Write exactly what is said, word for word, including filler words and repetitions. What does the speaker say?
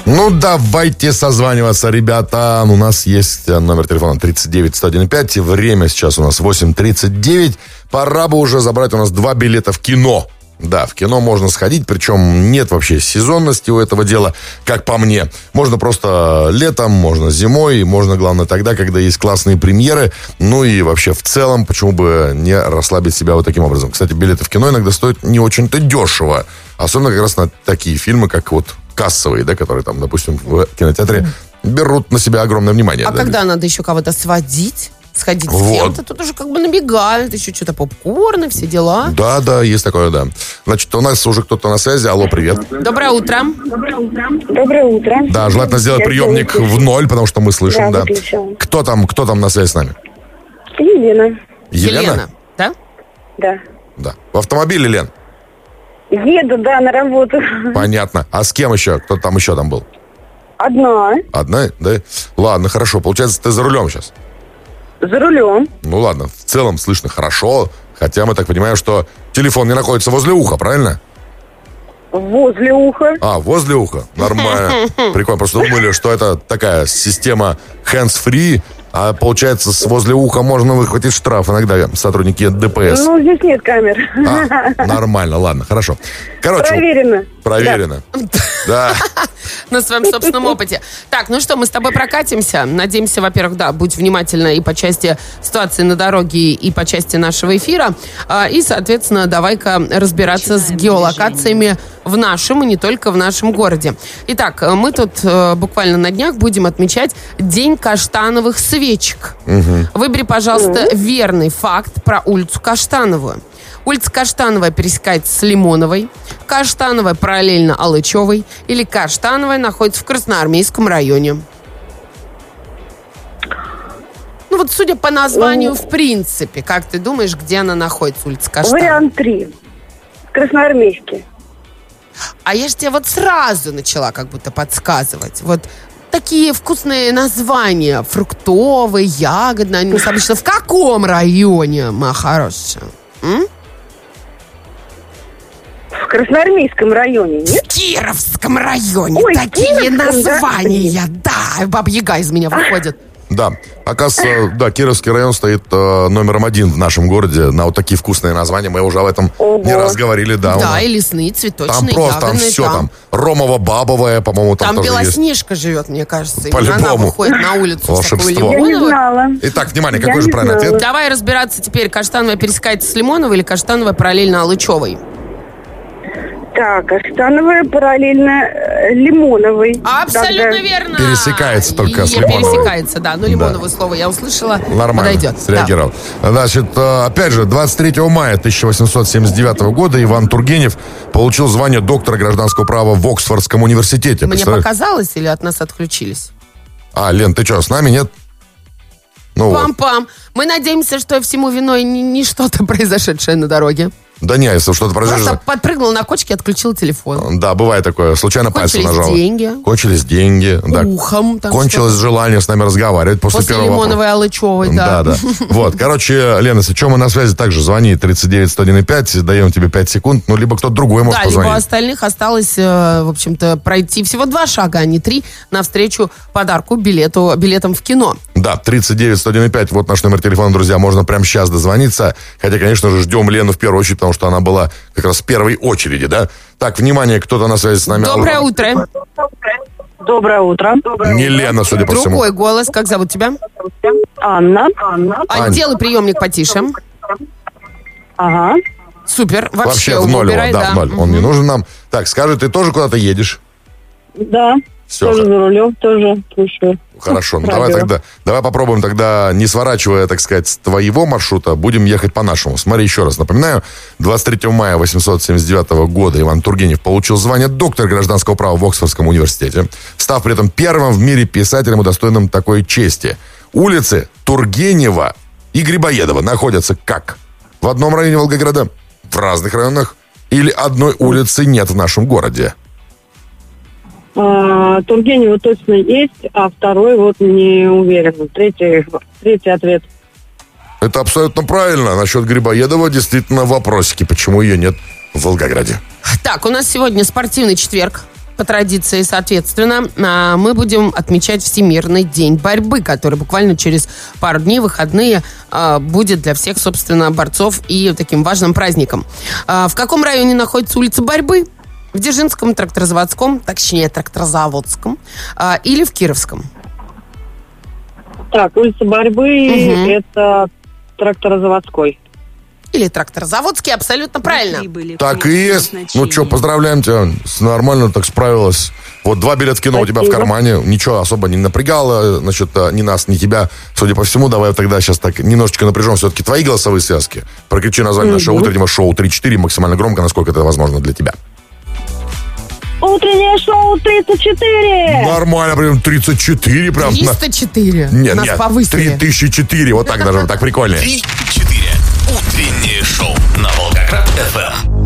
Ну, давайте созваниваться, ребята. У нас есть номер телефона тридцать девять сто один пять. Время сейчас у нас восемь тридцать девять. Пора бы уже забрать у нас два билета в кино. Да, в кино можно сходить, причем нет вообще сезонности у этого дела, как по мне. Можно просто летом, можно зимой, можно, главное, тогда, когда есть классные премьеры. Ну и вообще в целом, почему бы не расслабить себя вот таким образом. Кстати, билеты в кино иногда стоят не очень-то дешево. Особенно как раз на такие фильмы, как вот кассовые, да, которые там, допустим, в кинотеатре берут на себя огромное внимание. А да? когда надо еще кого-то сводить, сходить Вот. с кем-то, тут уже как бы набегают, еще что-то попкорн, все дела. Да, да, есть такое, да. Значит, у нас уже кто-то на связи. Алло, привет. Доброе утро. Доброе утро. Да, желательно сделать Я приемник выключила. в ноль, потому что мы слышим, Да, да. выключила. Кто там, кто там на связи с нами? Елена. Елена? да? Да. Да. В автомобиле, Лен? Еду, да, на работу. Понятно. А с кем еще? Кто там еще там был? Одна. Одна, да? Ладно, хорошо. Получается, ты за рулем сейчас? За рулем. Ну ладно, в целом слышно хорошо. Хотя мы так понимаем, что телефон не находится возле уха, правильно? Возле уха. А, возле уха. Нормально. Прикольно. Просто думали, что это такая система hands-free, а получается, с возле уха можно выхватить штраф иногда сотрудники ДПС. Ну, здесь нет камер. А, нормально, ладно, хорошо. Короче, Проверено. проверено. Да. На своем собственном опыте. Так, ну что, мы с тобой прокатимся. Надеемся, во-первых, да, будь внимательна и по части ситуации на дороге, и по части нашего эфира. А, И, соответственно, давай-ка разбираться с геолокациями в нашем и не только в нашем городе. Итак, мы тут э, буквально на днях будем отмечать День каштановых свечек. Выбери, пожалуйста, верный факт про улицу Каштановую. Улица Каштановая пересекается с Лимоновой, Каштановая параллельно Алычевой, или Каштановая находится в Красноармейском районе. Ну вот, судя по названию, в принципе, как ты думаешь, где она находится, улица Каштановая? Вариант три. Красноармейский. А я же тебе вот сразу начала как будто подсказывать. Вот такие вкусные названия. Фруктовые, ягодные. Они у нас обычно в каком районе, моя хорошая? М? В Красноармейском районе, нет? В Кировском районе. Ой, Такие Кировском, названия. Да, Баба-Яга из меня выходит. Да, оказывается, да, Кировский район стоит э, номером один в нашем городе на вот такие вкусные названия. Мы уже об этом Ого. не раз говорили, да. у Да, нас. и лесные, цветочные, Там просто, там ягодные. все, там, Ромово-Бабовое, по-моему, там, Там тоже есть. Белоснежка живет, мне кажется. Именно По-любому. она выходит на улицу всякую Волшебство. Я не Лимоновую. знала. Итак, внимание, Я какой же не правильный знала. ответ? Давай разбираться теперь, Каштановая пересекается с Лимоновой или Каштановая параллельно Алычевой? Так, Каштановая параллельно э, Лимоновой. Абсолютно Тогда- верно. Пересекается только с И Лимоновой. Пересекается, да. Ну, Лимоновое слово я услышала. Нормально, Подойдет. среагировал. Значит, э, опять же, двадцать третьего мая тысяча восемьсот семьдесят девятого года Иван Тургенев получил звание доктора гражданского права в Оксфордском университете. Мне Представляешь? показалось или от нас отключились? А, Лен, ты что, с нами, нет? Ну вот. Пам-пам. Мы надеемся, что всему виной не, не что-то произошедшее на дороге. Да не, если что-то произошло... Просто подпрыгнул на кочке и отключил телефон. Да, бывает такое. Случайно пальцем Кончились нажал. деньги. Кончились деньги. Да. Ухом. Там Кончилось что-то. желание с нами разговаривать после, После первого вопроса. Лимоновой Алычевой, да. Да, да. Вот, короче, Лена, если что, мы на связи также. Звони тридцать девять сто один пять, даем тебе пять секунд. Ну, либо кто-то другой может Да, либо позвонить. остальных осталось, э, в общем-то, пройти всего два шага, а не три, навстречу подарку билету, билетам в кино. Да, тридцать девять сто один пять, вот наш номер телефона, друзья, можно прямо сейчас дозвониться. Хотя, конечно же, ждем Лену в первую очередь, потому что она была как раз в первой очереди, да? Так, внимание, кто-то на связи с нами. Доброе Алло. утро. Доброе утро. Не Лена, судя по всему. Другой голос. Как зовут тебя? Анна. Анна. А, Ань. делай приемник потише. Ага. Супер. Вообще, Вообще в ноль убирай, его, да, в ноль. Он не нужен нам. Так, скажи, ты тоже куда-то едешь? Да. Все, Тоже за рулем, тоже слушаю. хорошо. Ну, Радио. давай тогда, давай попробуем тогда, не сворачивая, так сказать, с твоего маршрута, будем ехать по нашему. Смотри еще раз. Напоминаю, двадцать третьего мая тысяча восемьсот семьдесят девятого года Иван Тургенев получил звание доктора гражданского права в Оксфордском университете, став при этом первым в мире писателем, удостоенным такой чести. Улицы Тургенева и Грибоедова находятся как? В одном районе Волгограда, в разных районах, или одной улицы нет в нашем городе? А, Тургенева точно есть, а второй вот не уверен. Третий, третий ответ. Это абсолютно правильно. Насчет Грибоедова действительно вопросики, почему ее нет в Волгограде. Так, у нас сегодня спортивный четверг. по традиции, соответственно, а, мы будем отмечать Всемирный день борьбы, который буквально через пару дней, выходные, а, будет для всех, собственно, борцов и таким важным праздником. А, в каком районе находится улица Борьбы? В Дзержинском тракторозаводском, точнее, тракторозаводском, а, или в Кировском? Так, улица Борьбы, Угу. это тракторозаводской. Или тракторозаводский, абсолютно правильно. Так и есть. Ну что, поздравляем тебя. С- Нормально так справилась. Вот два билета в кино у тебя в Спасибо. кармане. Ничего особо не напрягало. Значит, а, ни нас, ни тебя. Судя по всему, давай тогда сейчас так немножечко напряжем все-таки твои голосовые связки. Прокричи название нашего утреннего шоу три-четыре максимально громко, насколько это возможно для тебя. Утреннее шоу тридцать четыре. Нормально, прям тридцать четыре. Прям на- триста четыре. Нет, Нас нет, повысили. три тысячи четыре. Вот так даже, так прикольнее. три четыре. Утреннее шоу на Волгоград эф эм.